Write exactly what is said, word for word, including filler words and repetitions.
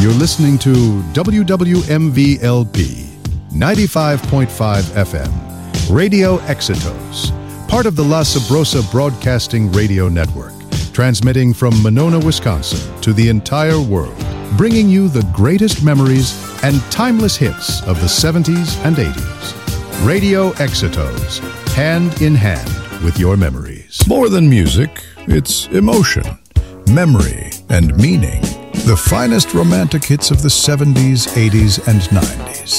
You're listening to W W M V L P ninety-five point five F M, Radio Exitos, part of the La Sabrosa Broadcasting Radio Network, transmitting from Monona, Wisconsin to the entire world, bringing you the greatest memories and timeless hits of the seventies and eighties. Radio Exitos, hand in hand with your memories. More than music, it's emotion, memory, and meaning. The finest romantic hits of the seventies, eighties, and nineties.